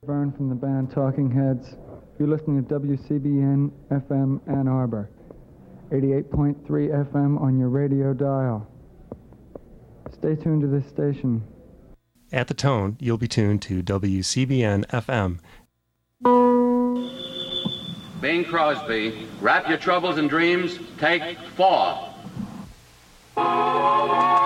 Vern from the band Talking Heads. You're listening to WCBN FM Ann Arbor, 88.3 FM on your radio dial. Stay tuned to this station. At the tone, you'll be tuned to WCBN FM. Bing Crosby, Wrap Your Troubles in Dreams, take 4.